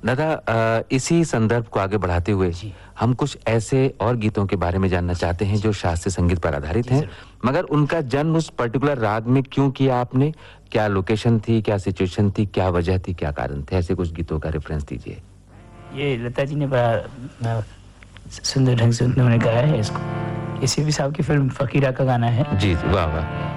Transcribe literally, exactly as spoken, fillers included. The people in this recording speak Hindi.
दादा, इसी संदर्भ को आगे बढ़ाते हुए हम कुछ ऐसे और गीतों के बारे में जानना चाहते हैं जो शास्त्रीय संगीत पर आधारित हैं, मगर उनका जन्म उस पर्टिकुलर राग में क्यों किया आपने? क्या लोकेशन थी, क्या सिचुएशन थी, क्या वजह थी, क्या कारण थे? ऐसे कुछ गीतों का रेफरेंस दीजिए। ये लता जी ने बड़ा सुंदर ढंग से उन्होंने गाया है इसको। ये सीबी साहब की फिल्म फकीरा का गाना है। जी जी, वाह वाह।